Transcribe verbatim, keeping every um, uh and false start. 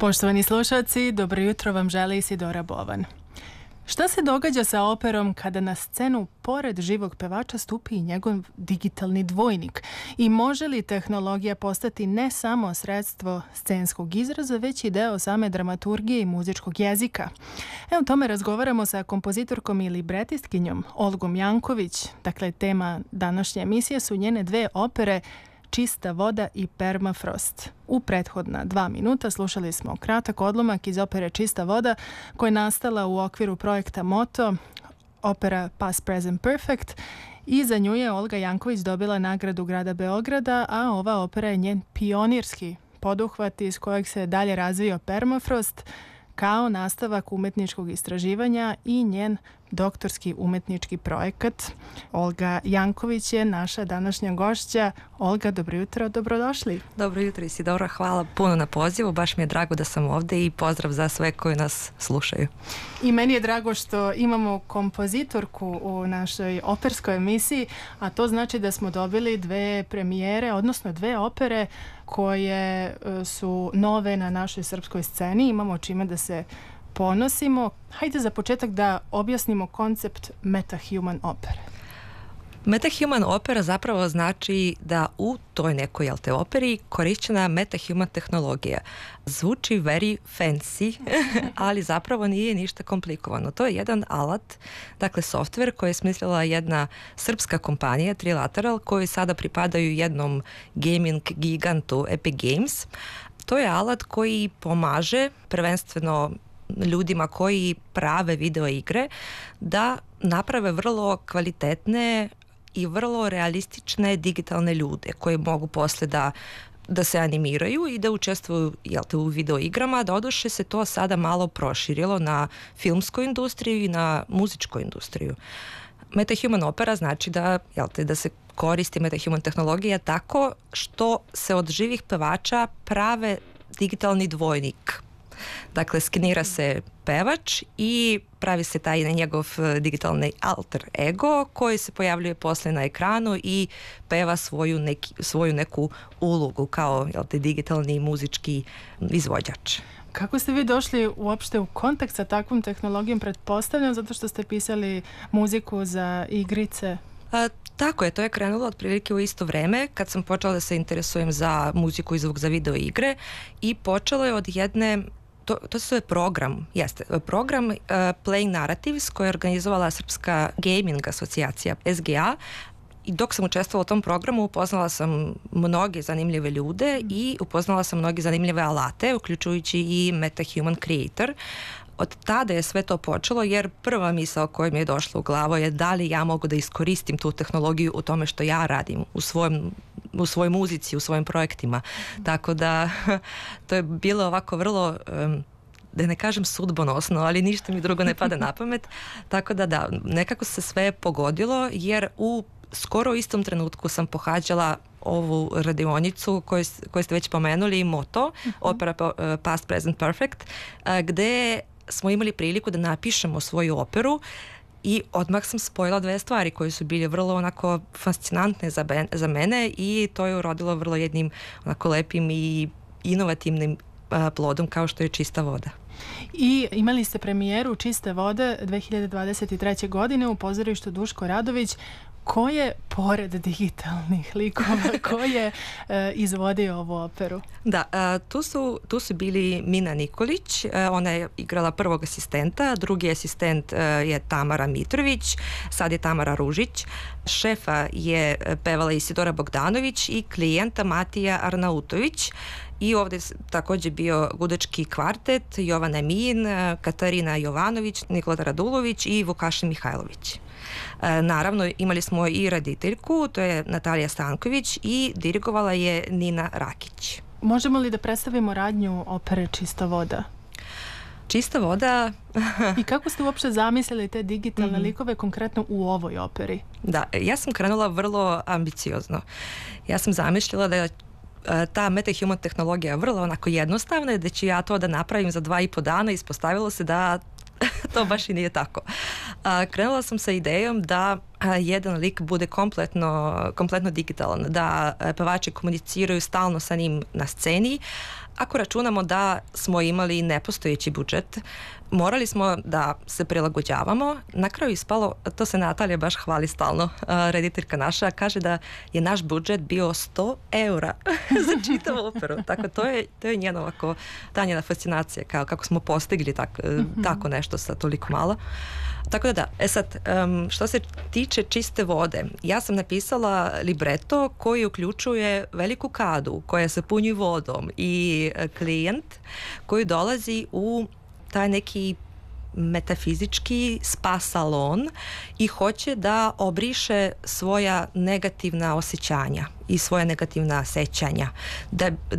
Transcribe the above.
Poštovani slušalci, dobro jutro vam želi Isidora Bovan. Šta se događa sa operom kada na scenu pored živog pevača stupi i njegov digitalni dvojnik? I može li tehnologija postati ne samo sredstvo scenskog izraza, već i deo same dramaturgije i muzičkog jezika? Evo, o tome razgovaramo sa kompozitorkom i libretistkinjom Olgom Janković. Dakle, tema današnje emisije su njene dve opere Čista voda i Permafrost. U prethodna dva minuta slušali smo kratak odlomak iz opere Čista voda koja je nastala u okviru projekta Moto, opera Past Present Perfect, i za nju je Olga Janković dobila nagradu grada Beograda, a ova opera je njen pionirski poduhvat iz kojeg se dalje razvio Permafrost kao nastavak umetničkog istraživanja i njen doktorski umetnički projekat. Olga Janković je naša današnja gošća. Olga, dobro jutro, dobrodošli. Dobro jutro, Isidora, hvala puno na pozivu, baš mi je drago da sam ovdje i pozdrav za sve koji nas slušaju. I meni je drago što imamo kompozitorku u našoj operskoj emisiji, a to znači da smo dobili dve premijere, odnosno dve opere koje su nove na našoj srpskoj sceni. Imamo čime da se ponosimo. Hajde za početak da objasnimo koncept metahuman opere. Metahuman opera zapravo znači da u toj nekoj jel te, operi korišćena metahuman tehnologija. Zvuči very fancy, ali zapravo nije ništa komplikovano. To je jedan alat, dakle software koji je smislila jedna srpska kompanija Trilateral, koji sada pripadaju jednom gaming gigantu Epic Games. To je alat koji pomaže prvenstveno ljudima koji prave video igre da naprave vrlo kvalitetne i vrlo realistične digitalne ljude koji mogu posle da da se animiraju i da učestvuju jel te, u video igrama. Doduše se to sada malo proširilo na filmsku industriju i na muzičku industriju. Metahuman opera znači da, jel te, da se koristi metahuman tehnologija tako što se od živih pevača prave digitalni dvojnik. Dakle, skenira se pevač i pravi se taj njegov digitalni alter ego koji se pojavljuje posle na ekranu i peva svoju, neki, svoju neku ulogu kao jel te, digitalni muzički izvođač. Kako ste vi došli uopšte u kontakt sa takvom tehnologijom? Pretpostavljam zato što ste pisali muziku za igrice. A, tako je, to je krenulo otprilike u isto vreme kad sam počela da se interesujem za muziku i zvuk za video igre i počelo je od jedne To, to se je program, jeste, program uh, Playing Narratives koji je organizovala Srpska gaming asocijacija S G A i dok sam učestvovala u tom programu upoznala sam mnoge zanimljive ljude i upoznala sam mnoge zanimljive alate, uključujući i Metahuman Creator. Od tada je sve to počelo jer prva misao koja mi je došla u glavu je da li ja mogu da iskoristim tu tehnologiju u tome što ja radim u svojem u svojoj muzici, u svojim projektima. Tako da to je bilo ovako vrlo, um, da ne kažem sudbonosno, ali ništa mi drugo ne pada na pamet. Tako da da, nekako se sve pogodilo jer u skoro istom trenutku sam pohađala ovu radionicu koju, koju ste već pomenuli, Moto, uh-huh. opera Past Present Perfect, gde smo imali priliku da napišemo svoju operu i odmah sam spojila dve stvari koje su bile vrlo onako fascinantne za, ben, za mene i to je urodilo vrlo jednim onako lepim i inovativnim a, plodom kao što je Čista voda. I imali ste premijeru Čiste vode dve hiljade dvadeset treće. godine u pozorištu Duško Radović. Ko je, pored digitalnih likova, ko je e, izvodio ovu operu? Da, a, tu, su, tu su bili Mina Nikolić, a, ona je igrala prvog asistenta, drugi asistent a, je Tamara Mitrović, sad je Tamara Ružić, šefa je pevala Isidora Bogdanović i klijenta Matija Arnautović. I ovdje je također bio gudački kvartet Jovana Mijin, Katarina Jovanović, Nikola Radulović i Vukašin Mihajlović. E, naravno, imali smo i rediteljku, to je Natalija Stanković i dirigovala je Nina Rakić. Možemo li da predstavimo radnju opere Čista voda? Čista voda... I kako ste uopšte zamislili te digitalne mm-hmm. likove konkretno u ovoj operi? Da, ja sam krenula vrlo ambiciozno. Ja sam zamišljala da je ta metahuman tehnologija vrlo onako jednostavna, da ću ja to da napravim za dva i po dana. Ispostavilo se da to baš i nije tako. A, krenula sam sa idejom da jedan lik bude kompletno, kompletno digitalan, da pevači komuniciraju stalno sa njim na sceni. Ako računamo da smo imali nepostojeći budžet, morali smo da se prilagođavamo. Na kraju ispalo, to se Natalija baš hvali stalno, rediteljka naša, kaže da je naš budžet bio sto eura za čitavu operu. Tako, to je, to je njena ovako, ta njena fascinacija, kao, kako smo postigli tak, mm-hmm. tako nešto sa toliko malo. Tako da da, e sad, um, što se tiče čiste vode, ja sam napisala libreto koji uključuje veliku kadu koja se puni vodom i klijent koji dolazi u taj neki metafizički spa salon i hoće da obriše svoja negativna osjećanja i svoja negativna sećanja. Da,